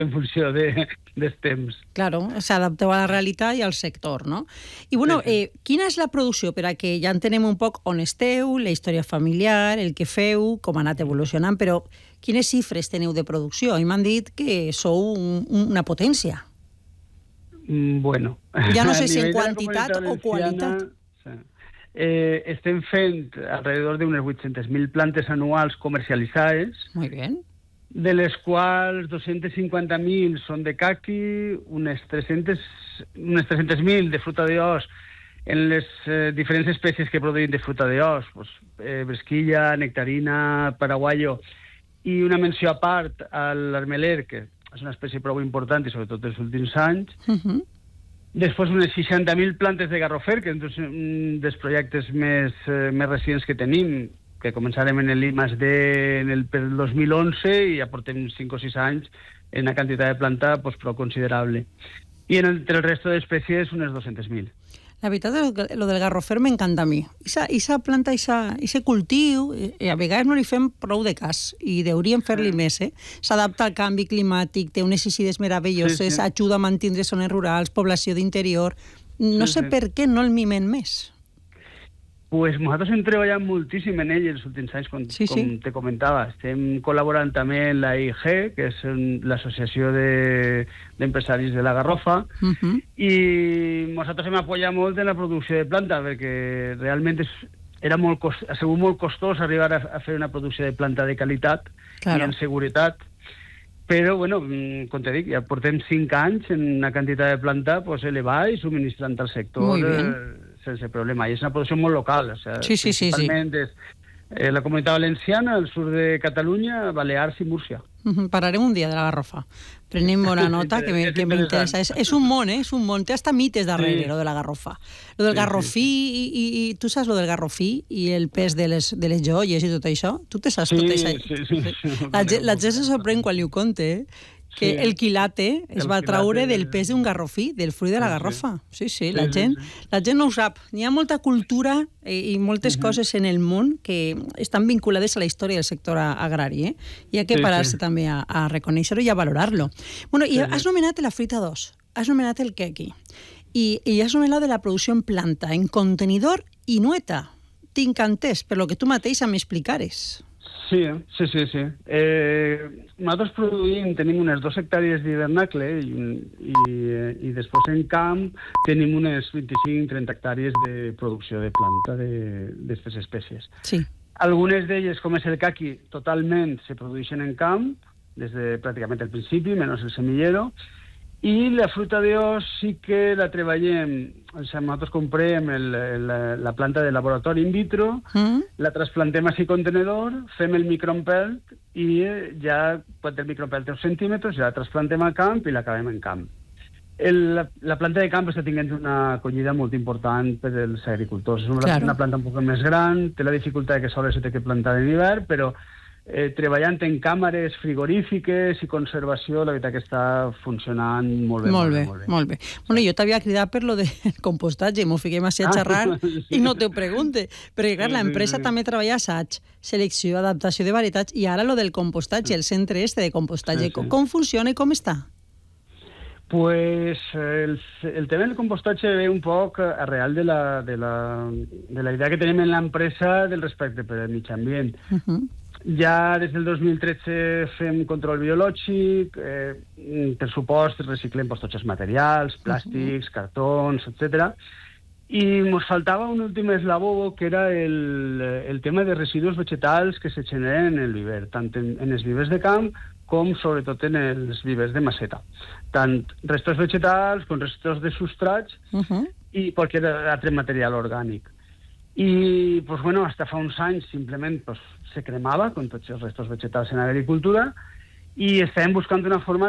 en funció dels temps. Claro, s'adapteu a la realitat i al sector, no? I, bueno, quina és la producció? Per a que ja entenem un poc on esteu, la història familiar, el que feu, com ha anat evolucionant, però quines xifres teniu de producció? I m'han dit que sou una potència. Bueno. Ja no sé si en quantitat o qualitat. Estem fent alrededor d'unes 800.000 plantes anuals comercialitzades. Muy bien. De les quals 250.000 són de caqui, unes 300.000 de fruta d'os en les diferents espècies que produïm de fruta d'os, bresquilla, nectarina, paraguayo, i una menció a part a l'armeler, que és una espècie prou important i sobretot dels últims anys. Després unes 60.000 plantes de garrofer, que és un dels projectes més recents que tenim, que començarem en l'I+D per el 2011 i ja portem 5 o 6 anys en una quantitat de planta prou considerable. I entre el resto d'espècies unes 200.000. La veritat, lo del garrofer m'encanta a mi. Ixa planta, ixe cultiu, a vegades no li fem prou de cas i hauríem fer-li més. S'adapta al canvi climàtic, té unes eixides meravelloses, ajuda a mantenir zones rurals, població d'interior. No sé per què no el mimen més. Pues nosaltres hem treballat moltíssim en ell els últims anys, com te comentava. Estem col·laborant també en l'AIG, que és l'Associació d'Empresaris de la Garrofa, i nosaltres hem apoyat molt en la producció de planta, perquè realment ha sigut molt costós arribar a fer una producció de planta de qualitat i en seguretat. Però, bueno, com te dic, ja portem 5 anys en una quantitat de planta elevada i subministrant al sector sense problema. I és una producció molt local. Principalment la Comunitat Valenciana, el sud de Catalunya, Balears i Múrcia. Parlarem un dia de la Garrofa. Prenem bona nota, que m'interessa. És un món, és un món. Té hasta mites darrere, lo de la Garrofa. Lo del garrofí, i tu saps lo del garrofí i el pes de les joies i tot això? Tu te saps tot això? La gent se sorprèn quan li ho conte, que el quilate es va traure del pes d'un garrofí, del fruit de la garrofa. Sí, la gent no ho sap. N'hi ha molta cultura i moltes coses en el món que estan vinculades a la història del sector agrari, i hi ha que parar-se també a reconèixer-ho i a valorar-lo. Bueno, i has nomenat la fruita d'os, has nomenat el quequi, i has nomenat de la producció en planta, en contenidor i nueta. Tinc entès, per lo que tu mateix m'explicares. Sí. Nosaltres tenim unes 2 hectàrees d'hivernacle i després en camp tenim unes 25-30 hectàrees de producció de planta d'aquestes espècies. Sí. Algunes d'elles, com és el caqui, totalment se produeixen en camp, des de pràcticament el principi, menys el semillero, i la fruta d'os sí que la treballem. Nosaltres comprem la planta de laboratori in vitro, la trasplantem a 6 contenedor, fem el microempelt i ja quan el microempelt té 1 centímetres ja la trasplantem a camp i l'acabem en camp. La planta de camp està tinguent una acollida molt important per als agricultors. És una planta un poc més gran, té la dificultat que sols se té que plantar en hivern, però treballant en càmeres frigorífiques i conservació, la veritat que està funcionant molt bé. Molt bé. Bueno, jo t'havia cridat per lo del compostatge, m'ho fiquem així a xerrar i no t'ho pregunte, perquè clar, l'empresa també treballa assaig, selecció, adaptació de varietats, i ara lo del compostatge, el centre de compostatge. Com funciona i com està? Pues el tema del compostatge ve un poc arrel de la idea que tenim en l'empresa del respecte per al mig ambient. Ja des del 2013 fem control biològic, per supost reciclem tots els materials, plàstics, cartons, etc. I ens faltava un últim eslabó, que era el tema de residus vegetals que se generen en el viver, tant en els vivers de camp com sobretot en els vivers de maceta. Tant restos vegetals com restos de substrats i qualsevol altre material orgànic. I, pues bueno, hasta fa uns anys simplement se cremava con tots els restos vegetals en agricultura i estàvem buscant una forma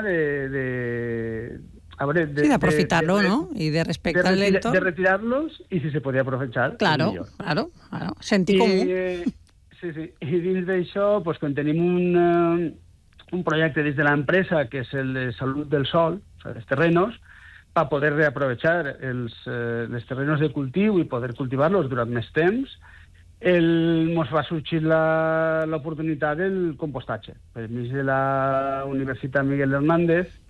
d'aprofitar-lo, ¿no? I de respectar l'entorn. De retirar-los i si se podia aprovechar. Claro. Sentir comú. Sí. I dins d'això, pues, quan tenim un projecte des de l'empresa, que és el de salut del sol, o sigui, els terrenos, per poder reaprovechar els terrenos de cultiu i poder cultivar-los durant més temps, ens va sorgir l'oportunitat del compostatge. Per mig de la Universitat Miguel Hernández